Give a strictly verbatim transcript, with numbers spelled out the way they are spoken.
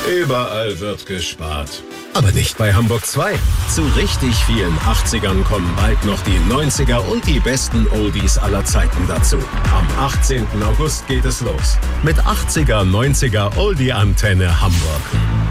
Überall wird gespart. Aber nicht bei Hamburg zwei. Zu richtig vielen achtzigern kommen bald noch die neunziger und die besten Oldies aller Zeiten dazu. Am achtzehnten August geht es los. Mit achtziger, neunziger Oldie-Antenne Hamburg.